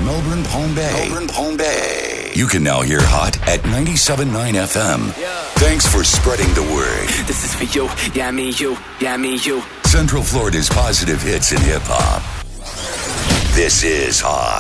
Melbourne, Palm Bay. You can now hear Hot at 97.9 FM. Yeah. Thanks for spreading the word. This is for you, yeah, me, you, yeah, me, you. Central Florida's positive hits in hip-hop. This is Hot.